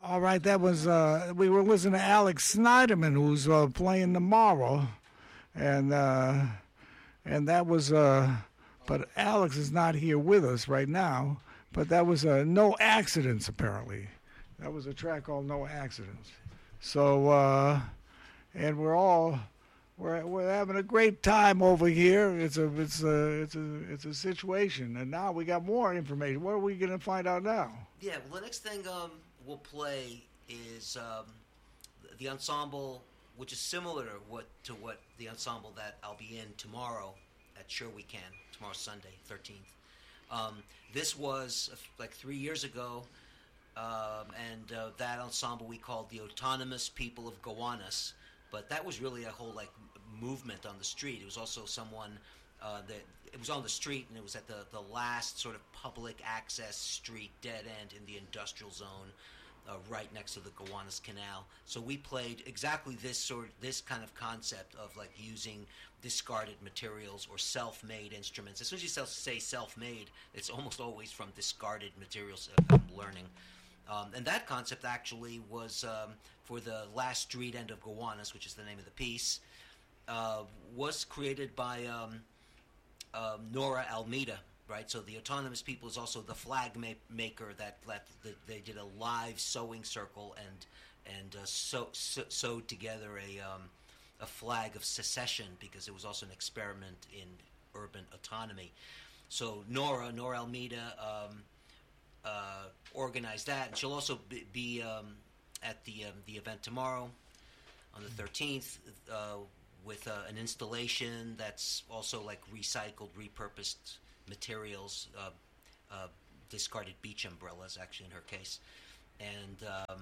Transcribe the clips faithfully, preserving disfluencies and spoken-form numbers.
All right, that was uh, we were listening to Alex Snyderman, who's uh, playing tomorrow, and uh, and that was. Uh, but Alex is not here with us right now. But that was uh, No Accidents, apparently. That was a track called No Accidents. So, uh, and we're all we're we're having a great time over here. It's a it's a it's a it's a situation, and now we got more information. What are we going to find out now? Yeah, well, the next thing um, we'll play is um, the ensemble, which is similar to what to what the ensemble that I'll be in tomorrow at Sure We Can, tomorrow Sunday, thirteenth. Um, this was uh, like three years ago, um, and uh, that ensemble we called the Autonomous People of Gowanus. But that was really a whole like movement on the street. It was also someone uh, that it was on the street, and it was at the, the last sort of public access street, dead end in the industrial zone, uh, right next to the Gowanus Canal. So we played exactly this sort, this kind of concept of like using discarded materials or self-made instruments. As soon as you say self-made, it's almost always from discarded materials. I'm learning. Um, and that concept actually was um, for the last street end of Gowanus, which is the name of the piece, uh, was created by um, um, Nora Almeida, right? So the Autonomous People is also the flag ma- maker that, that, that they did a live sewing circle and and uh, sew, sew, sewed together a um, a flag of secession, because it was also an experiment in urban autonomy. So Nora Nora Almeida. Um, Uh, organize that, and she'll also be, be um, at the um, the event tomorrow on the thirteenth uh, with uh, an installation that's also like recycled, repurposed materials, uh, uh, discarded beach umbrellas, actually in her case, and um,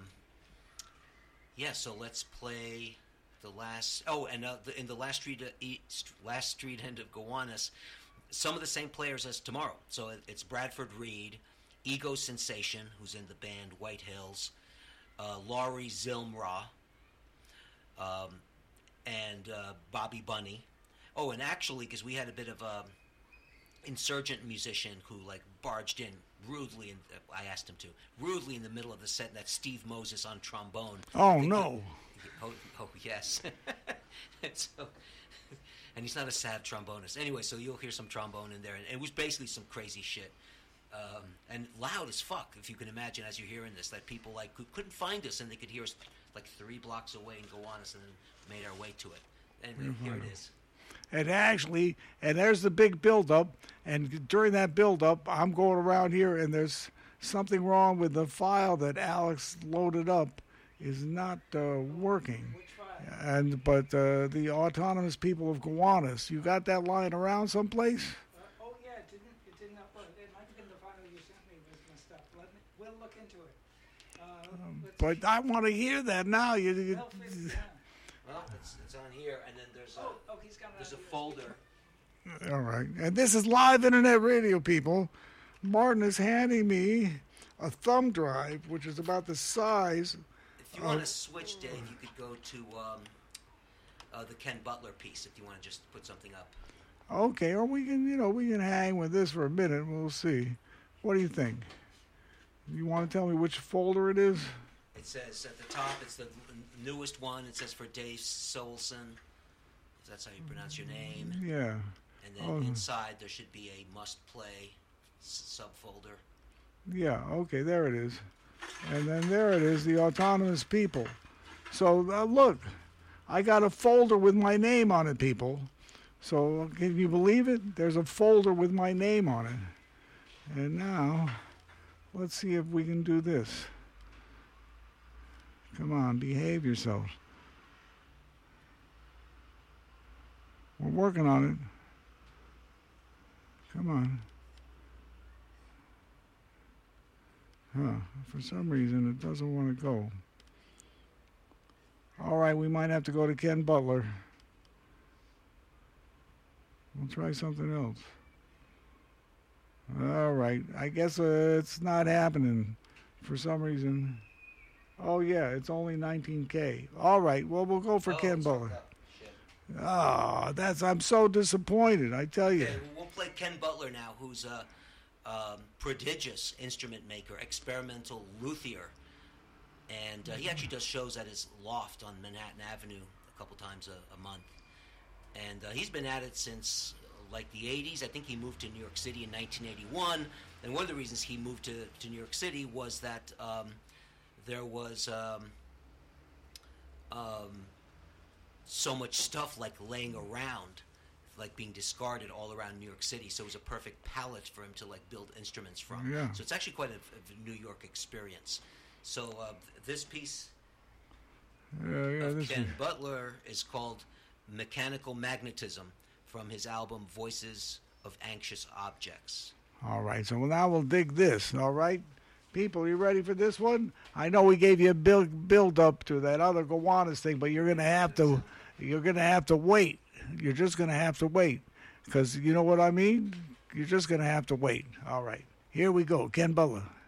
yeah. So let's play the last. Oh, and uh, the, in the last street, uh, east, last street end of Gowanus, some of the same players as tomorrow. So it, it's Bradford Reed, Ego Sensation, who's in the band White Hills, uh, Laurie Zilmra, um, and uh, Bobby Bunny. Oh, and actually, because we had a bit of a insurgent musician who like barged in rudely, and uh, I asked him to rudely in the middle of the set. And that's Steve Moses on trombone. Oh no! He, oh, oh yes. and, so, and he's not a sad trombonist. Anyway, so you'll hear some trombone in there, and it was basically some crazy shit. Um, and loud as fuck, if you can imagine, as you're hearing this, that people like could, couldn't find us, and they could hear us like three blocks away and go on us, and then made our way to it. Anyway, mm-hmm. Here it is. And actually, and there's the big build-up, and during that build-up, I'm going around here, and there's something wrong with the file that Alex loaded up is not uh, working. Which file? And but uh, the Autonomous People of Gowanus, you got that lying around someplace? But I want to hear that now. You, you well, it's, it's on here, and then there's a, oh, oh, he's got there's a folder. All right, and this is live internet radio, people. Martin is handing me a thumb drive, which is about the size. If you want to switch, Dave, you could go to um, uh, the Ken Butler piece. If you want to just put something up. Okay, or we can, you know, we can hang with this for a minute. We'll see. What do you think? You want to tell me which folder it is? It says at the top, it's the newest one. It says for Dave Solson. That's how you pronounce your name. Yeah. And then oh. inside there should be a must-play subfolder. Yeah, okay, there it is. And then there it is, the Autonomous People. So, uh, look, I got a folder with my name on it, people. So, can you believe it? There's a folder with my name on it. And now, let's see if we can do this. Come on, behave yourselves. We're working on it. Come on. Huh. For some reason, it doesn't want to go. All right, we might have to go to Ken Butler. We'll try something else. All right. I guess uh, it's not happening for some reason. Oh, yeah, it's only nineteen K. All right, well, we'll go for oh, Ken Butler. Oh, that's, I'm so disappointed, I tell you. Okay, we'll play Ken Butler now, who's a um, prodigious instrument maker, experimental luthier. And uh, he actually does shows at his loft on Manhattan Avenue a couple times a, a month. And uh, he's been at it since uh, like the eighties. I think he moved to New York City in nineteen eighty-one. And one of the reasons he moved to, to New York City was that um, there was um, um, so much stuff like laying around, like being discarded all around New York City. So it was a perfect palette for him to like build instruments from. Yeah. So it's actually quite a, a New York experience. So uh, this piece Yeah, yeah, of this Ken is, Butler is called Mechanical Magnetism from his album Voices of Anxious Objects. all right. So now we'll dig this. All right, people, you ready for this one? I know we gave you a build build up to that other Gowanus thing, but you're gonna have to you're gonna have to wait. You're just gonna have to wait, because you know what I mean. You're just gonna have to wait. All right, here we go. Ken Butler.